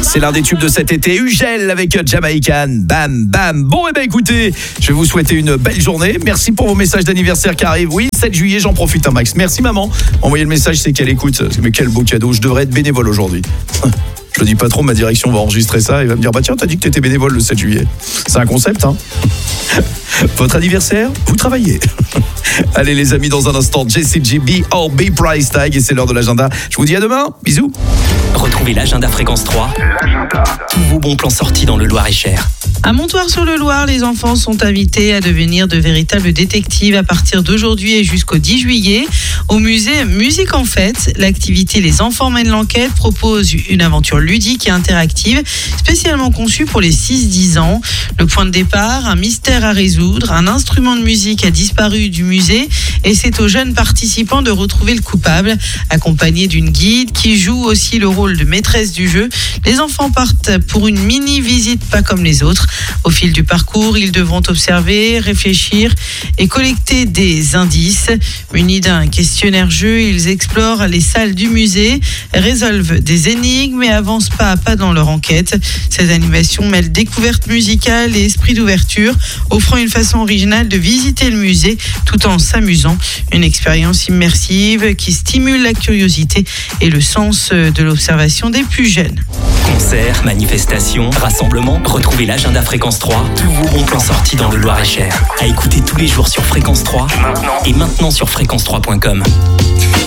C'est l'un des tubes de cet été. Ugel avec Jamaican. Bam, bam. Bon, écoutez, je vais vous souhaiter une belle journée. Merci pour vos messages d'anniversaire qui arrivent. Oui, 7 juillet, j'en profite un max. Merci maman. Envoyez le message, c'est qu'elle écoute. Mais quel beau cadeau. Je devrais être bénévole aujourd'hui. Je le dis pas trop, ma direction va enregistrer ça et va me dire, bah tiens, t'as dit que t'étais bénévole le 7 juillet. C'est un concept, hein. Votre anniversaire, vous travaillez. Allez les amis, dans un instant, JCG B.O.B. Price Tag et c'est l'heure de l'agenda. Je vous dis à demain, bisous. Retrouvez l'agenda Fréquence 3. Tous vos bons plans sortis dans le Loir-et-Cher. À Montoire-sur-le-Loir, les enfants sont invités à devenir de véritables détectives à partir d'aujourd'hui et jusqu'au 10 juillet. Au musée Musique en Fête, l'activité Les Enfants mènent l'enquête propose une aventure ludique et interactive, spécialement conçue pour les 6-10 ans. Le point de départ, un mystère à résoudre, un instrument de musique a disparu du musée et c'est aux jeunes participants de retrouver le coupable. Accompagnés d'une guide qui joue aussi le rôle de maîtresse du jeu, les enfants partent pour une mini-visite pas comme les autres. Au fil du parcours, ils devront observer, réfléchir et collecter des indices. Munis d'un questionnaire-jeu, ils explorent les salles du musée, résolvent des énigmes et avancent pas à pas dans leur enquête. Cette animation mêle découverte musicale et esprit d'ouverture, offrant une façon originale de visiter le musée tout en s'amusant. Une expérience immersive qui stimule la curiosité et le sens de l'observation des plus jeunes. Concerts, manifestations, rassemblements, retrouvez l'agenda Fréquence 3. Tous vos bons plans sortis dans le Loir-et-Cher. À écouter tous les jours sur Fréquence 3 et maintenant sur fréquence3.com.